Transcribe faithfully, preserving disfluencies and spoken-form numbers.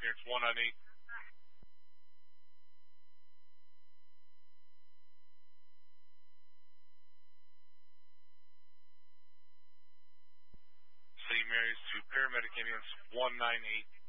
here. It's one nine eight. Saint Mary's to paramedic ambulance one nine eight.